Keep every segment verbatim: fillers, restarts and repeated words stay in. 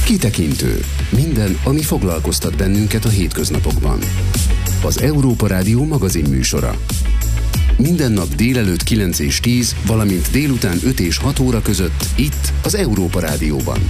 Kitekintő. Minden, ami foglalkoztat bennünket a hétköznapokban. Az Európa Rádió magazinműsora. Minden nap délelőtt kilenc és tíz, valamint délután öt és hat óra között itt az Európa Rádióban.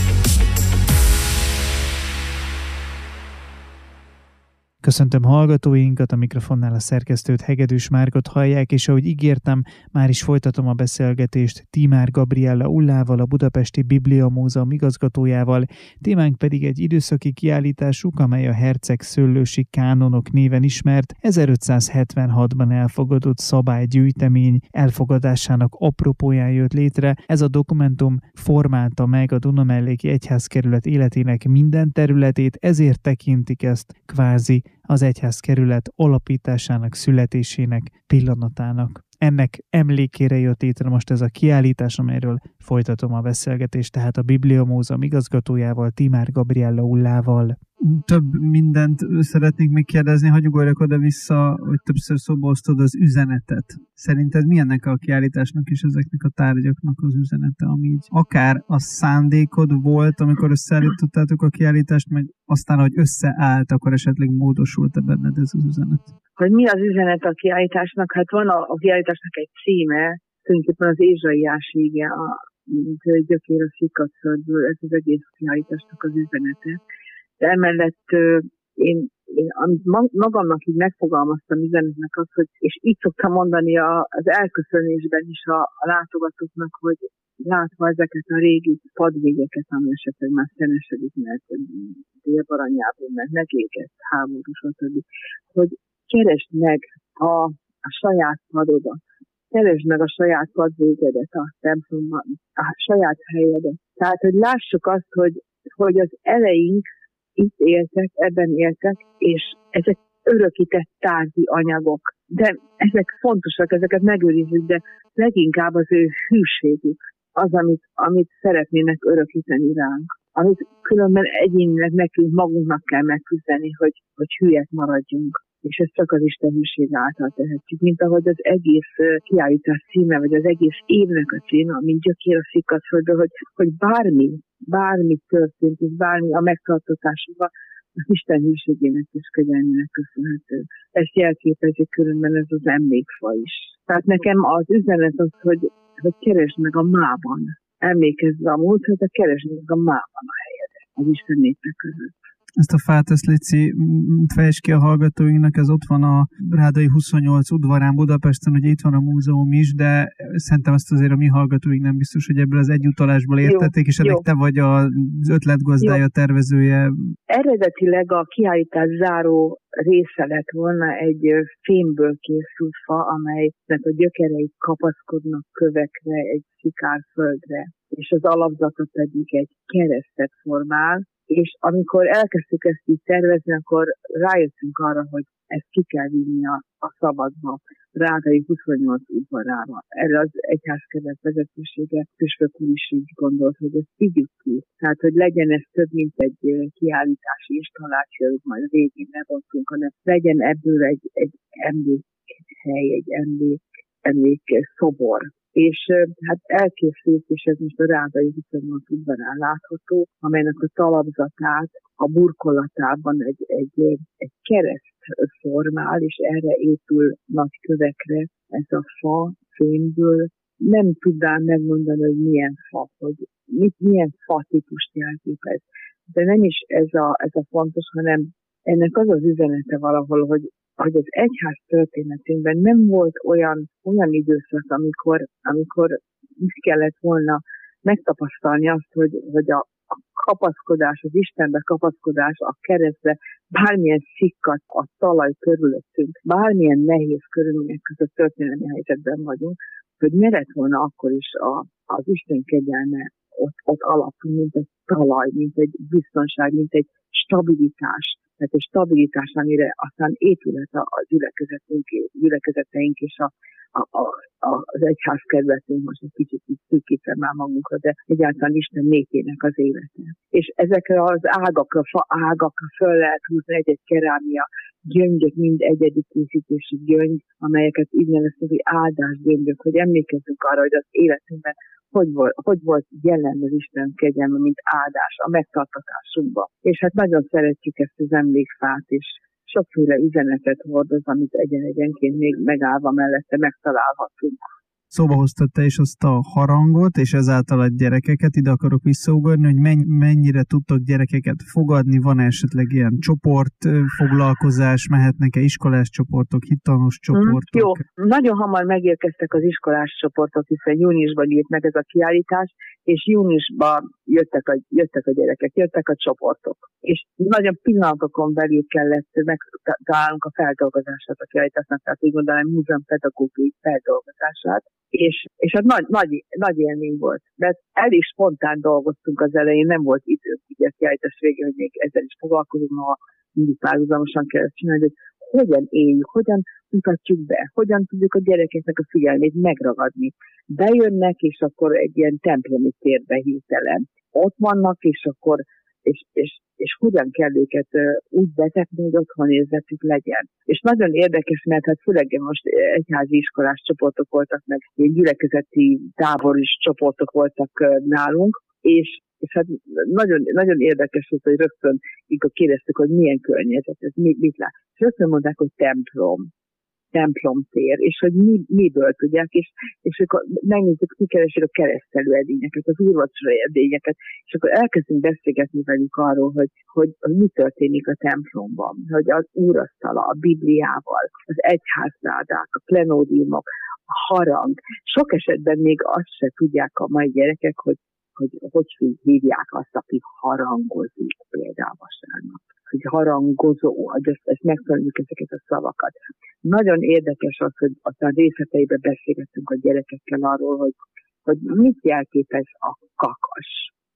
Köszöntöm hallgatóinkat, a mikrofonnál a szerkesztőt, Hegedűs Márkot hallják, és ahogy ígértem, már is folytatom a beszélgetést Tímár Gabriella Ullával, a Budapesti Bibliamúzeum igazgatójával. Témánk pedig egy időszaki kiállításuk, amely a Herceg Szőlősi Kánonok néven ismert, ezerötszázhetvenhatban elfogadott szabálygyűjtemény elfogadásának apropóján jött létre. Ez a dokumentum formálta meg a Dunamelléki Egyházkerület életének minden területét, ezért tekintik ezt kvázi az egyházkerület alapításának, születésének pillanatának. Ennek emlékére jött létre most ez a kiállítás, amelyről folytatom a beszélgetést, tehát a Bibliamúzeum igazgatójával, Tímár Gabriella Ullával. Több mindent szeretnék még kérdezni, hogy ugorjak oda-vissza, hogy többször szóba osztod az üzenetet. Szerinted mi ennek a kiállításnak és ezeknek a tárgyaknak az üzenete, ami így akár a szándékod volt, amikor összeállítottátok a kiállítást, meg aztán, hogy összeállt, akkor esetleg módosult-e benned ez az üzenet? Hogy mi az üzenet a kiállításnak? Hát van a, a kiállításnak egy címe, tulajdonképpen az Ézsaiás íge, a mint gyökér a Szikatföldből, ez az egész kiállításnak az üzenete. De emellett én, én amit magamnak így megfogalmaztam üzenetnek az, hogy, és így szoktam mondani a, az elköszönésben is a, a látogatóknak, hogy látva ezeket a régi padvégeket, ami esetleg már szenesedik, mert délbaranyából, mert megégett háború, stb., hogy keresd meg a, a saját padodat, keresd meg a saját padvégedet a templomban, a saját helyedet. Tehát, hogy lássuk azt, hogy, hogy az eleink itt éltek, ebben éltek, és ezek örökített tárgyi anyagok. De ezek fontosak, ezeket megőrizzük, de leginkább az ő hűségük az, amit, amit szeretnének örökíteni ránk. Amit különben egyénileg nekünk magunknak kell megküzdeni, hogy, hogy hülyek maradjunk. És ezt csak az Isten hűség által tehetjük, mint ahogy az egész kiállítás címe, vagy az egész évnek a címe, mint gyökér a Szikatföldből, hogy, hogy bármi, bármi történt, és bármi a megtartatásunkban, az Isten hűségének és kegyelmének köszönhető. Ezt jelképezi különben ez az emlékfa is. Tehát nekem az üzenet az, hogy, hogy keresd meg a mában, emlékezve a múltra, de keresd meg a mában a helyedet az Isten népek között. Ezt a fát, ezt Lici, fejtsd ki a hallgatóinknak, ez ott van a Rádai huszonnyolc udvarán Budapesten, ugye itt van a múzeum is, de szerintem ezt azért a mi hallgatóink nem biztos, hogy ebből az egy utalásból értették, és ennek te vagy az ötletgazdája, tervezője. Eredetileg a kiállítás záró része lett volna egy fémből készült fa, amelynek a gyökerei kapaszkodnak kövekre, egy szikárföldre, és az alapzata pedig egy keresztet formál. És amikor elkezdtük ezt így tervezni, akkor rájöttünk arra, hogy ezt ki kell vinni a, a szabadba, Rádai huszonnyolc udvarába. Erre az egyházkerület vezetősége, püspök úr is így gondolt, hogy ezt vigyük ki. Tehát, hogy legyen ez több, mint egy kiállítási installáció, hogy majd végén lebontunk, hanem legyen ebből egy, egy emlékhely, egy emlék, emlék szobor. És hát elkészült, és ez most a Rádai huszonnyolc udvarán látható, amelynek a talapzatát, a burkolatában egy, egy, egy kereszt formál, és erre épül nagy kövekre ez a fa fémből. Nem tudnám megmondani, hogy milyen fa, hogy mit, milyen fa típust jelképez. De nem is ez a, ez a fontos, hanem ennek az az üzenete valahol, hogy hogy az egyház történetünkben nem volt olyan, olyan időszak, amikor, amikor is kellett volna megtapasztalni azt, hogy, hogy a, a kapaszkodás, az Istenbe kapaszkodás, a keresztre, bármilyen szikkat a talaj körülöttünk, bármilyen nehéz körülmények között történelmi helyzetben vagyunk, hogy ne lett volna akkor is a, az Isten kegyelme ott, ott alapul, mint egy talaj, mint egy biztonság, mint egy stabilitás. Tehát egy stabilitás, amire aztán épület a gyülekezetünk, gyülekezeteink és a, a, a, a, az egyházkerületünk, most egy kicsit így szűkítve már magunkra, de egyáltalán Isten népének az élete. És ezekre az ágakra, fa ágakra föl lehet húzni egy-egy kerámia gyöngyök, mind egyedi készítési gyöngy, amelyeket így neveztünk, hogy áldásgyöngyök, hogy emlékezzünk arra, hogy az életünkben hogy volt, hogy volt jelen az Isten kegyelme, mint áldás a megtartatásunkba. És hát nagyon szeretjük ezt az emlékfát, és sokféle üzenetet hordoz, amit egyen-egyenként még megállva mellette megtalálhatunk. Szóba hoztad te is azt a harangot, és ezáltal a gyerekeket, ide akarok visszaugorni, hogy mennyire tudtok gyerekeket fogadni, van esetleg ilyen csoportfoglalkozás, mehetnek-e iskolás csoportok, hittanos csoportok? Mm, jó, nagyon hamar megérkeztek az iskolás csoportok, hiszen júniusban írt meg ez a kiállítás, és júniusban jöttek a, jöttek a gyerekek, jöttek a csoportok. És nagyon pillanatokon belül kellett megtalálnunk a feldolgozását a kiállításnak, tehát úgy mondanám múzeumpedagógiai feldolgozását. És, és hát nagy, nagy, nagy élmény volt, mert elég spontán dolgoztunk az elején, nem volt időnk, ugye a kiállítás végén, hogy még ezzel is foglalkozunk, ha mindig párhuzamosan kell csinálni, hogy hogyan éljük, hogyan mutatjuk be, hogyan tudjuk a gyerekeknek a figyelmét megragadni. Bejönnek, és akkor egy ilyen templomi térbe hirtelen ott vannak, és akkor És, és, és hogyan kell őket úgy betetni, hogy otthon érzetük legyen. És nagyon érdekes, mert hát főleg most egyházi iskolás csoportok voltak, meg ilyen gyülekezeti táboris csoportok voltak nálunk, és, és hát nagyon, nagyon érdekes volt, hogy rögtön, mikor kérdeztük, hogy milyen környezet, ez mit, mit lát. És rögtön mondták, hogy templom. templomtér, és hogy mi, miből tudják, és, és akkor megnézzük, kikeresik a keresztelő edényeket, az úrvacsora edényeket, és akkor elkezdünk beszélgetni velük arról, hogy, hogy mi történik a templomban, hogy az úrasztala, a Bibliával, az egyházládák, a plenódiumok, a harang. Sok esetben még azt se tudják a mai gyerekek, hogy hogy hogy hívják azt, aki harangozik például vasárnap. Hogy harangozó, hogy ezt, ezt megtanuljuk ezeket a szavakat. Nagyon érdekes az, hogy aztán részleteiben beszélgettünk a gyerekekkel arról, hogy, hogy mit jelképez a kakas,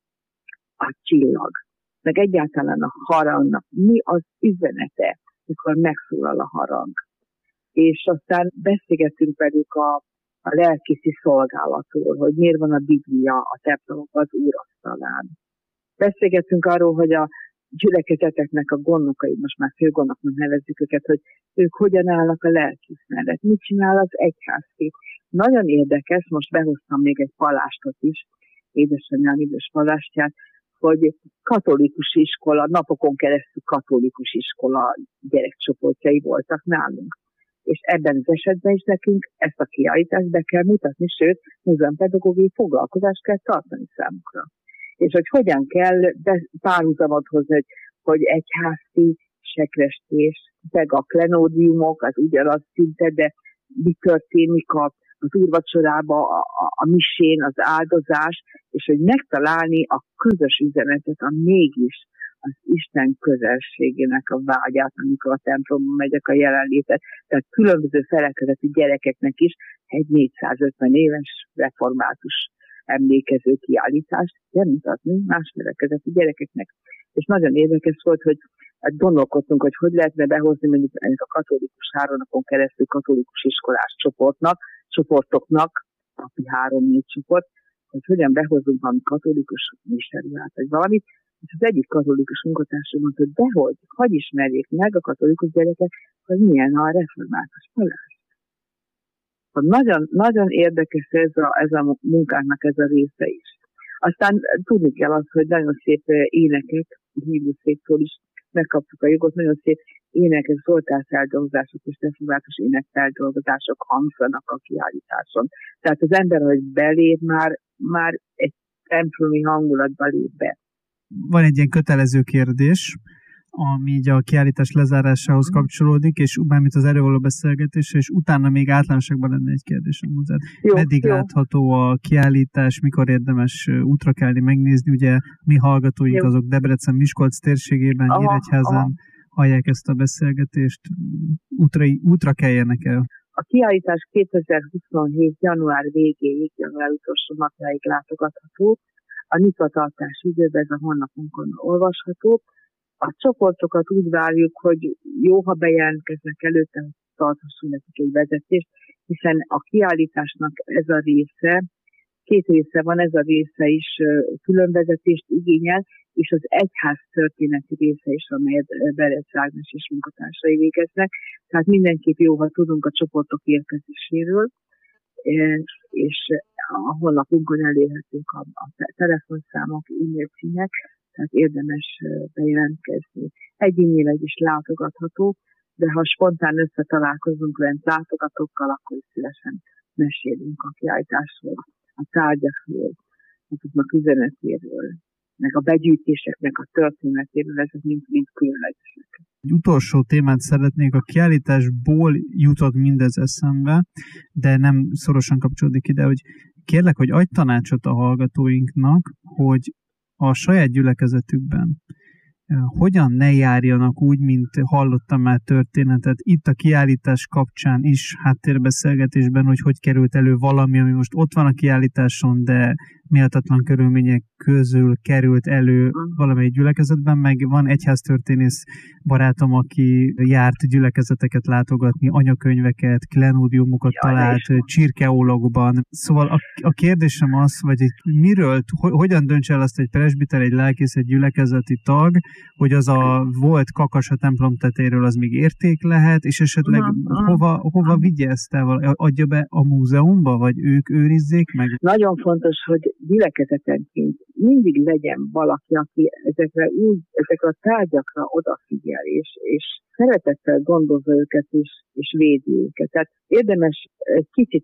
a csillag, meg egyáltalán a harangnak, mi az üzenete, mikor megszólal a harang. És aztán beszélgettünk velük a a lelkészi szolgálatról, hogy miért van a Biblia a templomokban az úrasztalán. Beszélgettünk arról, hogy a gyülekezeteknek a gondnokai, most már főgondnoknak nevezzük őket, hogy ők hogyan állnak a lelkész mellett, mit csinál az egyházkép. Nagyon érdekes, most behoztam még egy palástot is, édesanyám idős palástját, hogy katolikus iskola, napokon keresztül katolikus iskola gyerekcsoportjai voltak nálunk. És ebben az esetben is nekünk ezt a kiállítást be kell mutatni, sőt, múzeumpedagógiai foglalkozást kell tartani számukra. És hogy hogyan kell párhuzamot hozni, hogy, hogy egyházi sekrestés, meg a plenódiumok, az ugyanaz tűnte, de mi történik a, az úrvacsorába, a, a, a misén, az áldozás, és hogy megtalálni a közös üzenetet, a mégis az Isten közelségének a vágyát, amikor a templomban megyek a jelenlétet. Tehát különböző felekezeti gyerekeknek is egy négyszázötven éves református emlékező kiállítást kell mutatni más felekezeti gyerekeknek. És nagyon érdekes volt, hogy hát gondolkodtunk, hogy hogy lehetne behozni mondjuk ennek a katolikus három napon keresztül katolikus iskolás csoportnak, csoportoknak, napi három-négy csoport, hogy hogyan behozunk valami katolikus misteriát, vagy valamit. És az egyik katolikus munkatársam mondta, hogy dehogy, hogy ismerjék meg a katolikus gyerekek, hogy milyen a református palás. Nagyon, nagyon érdekes ez a, ez a munkának ez a része is. Aztán tudni kell azt, hogy nagyon szép énekek, hívőszéktől is megkaptuk a jogot, nagyon szép énekek, szoltárfeldolgozások és református énekfeldolgozások hangzanak a kiállításon. Tehát az ember, hogy belép, már, már egy templomi hangulatba lép be. Van egy ilyen kötelező kérdés, ami így a kiállítás lezárásához kapcsolódik, és mármint az erről való beszélgetésre, és utána még általánosságban lenne egy kérdésem hozzád. Jó, Meddig jó. látható a kiállítás, mikor érdemes útra kelni, megnézni? Ugye mi hallgatóink jó. azok Debrecen, Miskolc térségében, aha, Nyíregyházán aha. hallják ezt a beszélgetést, útra, útra keljenek el. A kiállítás kétezer-huszonhét. január végéig, január utolsó napjáig látogatható. A nyitvatartás időben ez a honlapunkon olvasható. A csoportokat úgy várjuk, hogy jó, ha bejelentkeznek előtte, hogy tarthassunk nekik egy vezetést, hiszen a kiállításnak ez a része, két része van, ez a része is különvezetést igényel, és az egyház történeti része is, amelyet Berec Ágnes és munkatársai végeznek. Tehát mindenképp jó, ha tudunk a csoportok érkezéséről. és a honlapunkon elérhetők a, a telefonszámok, e-mail címek, tehát érdemes bejelentkezni. Egyénileg is látogatható, de ha spontán összetalálkozunk lent látogatókkal, akkor is szívesen mesélünk a kiállításról, a tárgyakról, azoknak üzenetéről, meg a begyűjtéseknek a történetéről, ezek mind, mind különlegesek. Egy utolsó témát szeretnék, a kiállításból jutott mindez eszembe, de nem szorosan kapcsolódik ide, hogy kérlek, hogy adj tanácsot a hallgatóinknak, hogy a saját gyülekezetükben hogyan ne járjanak úgy, mint hallottam már történetet itt a kiállítás kapcsán is, háttérbeszélgetésben, hogy hogy került elő valami, ami most ott van a kiállításon, de méltatlan körülmények közül került elő valamelyik gyülekezetben, meg van egyháztörténész barátom, aki járt gyülekezeteket látogatni, anyakönyveket, klenódiumokat ja, talált, csirkeólogban. Szóval a, a kérdésem az, vagy egy, miről, ho, hogyan dönts el azt egy presbiter, egy lelkész, egy gyülekezeti tag, hogy az a volt kakas a templom tetejéről az még érték lehet, és esetleg uh-huh. hova, hova vigye ezt el? Adja be a múzeumba, vagy ők őrizzék meg? Nagyon fontos, hogy gyülekezetenként mindig legyen valaki, aki ezekre, úgy, ezekre a tárgyakra odafigyel, és, és szeretettel gondozza őket, és, és védi őket. Tehát érdemes egy kicsit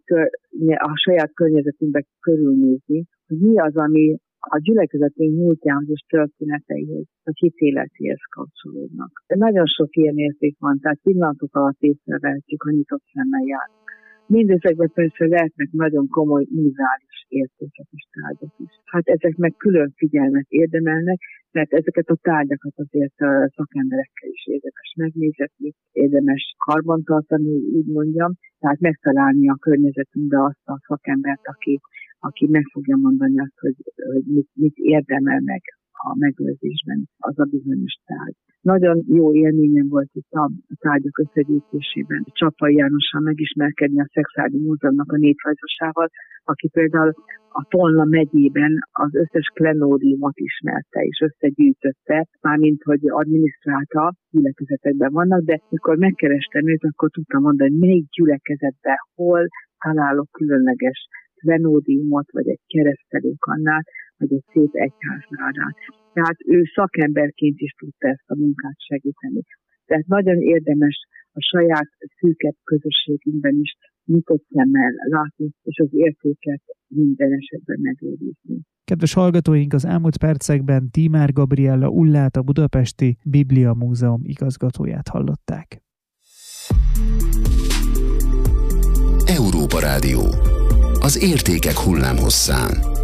a saját környezetünkbe körülnézni, hogy mi az, ami a gyülekezetünk múltjához és történeteihez, a hitéletéhez kapcsolódnak. De nagyon sok ilyen érték van, tehát pillanatok alatt észrevehetjük, ha nyitott szemmel járunk. Mindezekben persze lehetnek nagyon komoly muzeális értékek és tárgyak is. Hát ezek meg külön figyelmet érdemelnek, mert ezeket a tárgyakat azért szakemberekkel is érdemes megnézetni, érdemes karbantartani, úgy mondjam, tehát megtalálni a környezetünkbe azt a szakembert, aki, aki meg fogja mondani azt, hogy, hogy mit, mit érdemel meg a megőrzésben az a bizonyos tárgy. Nagyon jó élményem volt itt a tárgyak összegyűjtésében. Csapai Jánossal megismerkedni a Szexádi Múzeumnak a néprajzosával, aki például a Tolna megyében az összes klenódiumot ismerte és összegyűjtötte, mármint hogy adminisztrálta, gyülekezetekben vannak, de mikor megkerestem őt, akkor tudtam mondani, hogy melyik gyülekezetben hol találok különleges klenódiumot, vagy egy keresztelőkannát, vagy egy szép egyházládát. Tehát ő szakemberként is tudta ezt a munkát segíteni. Tehát nagyon érdemes a saját szűkebb közösségünkben is nyitott szemmel látni, és az értéket minden esetben megőrizni. Kedves hallgatóink, az elmúlt percekben Tímár Gabriella Ullát, a Budapesti Biblia Múzeum igazgatóját hallották. Európa Rádió. Az értékek hullámhosszán.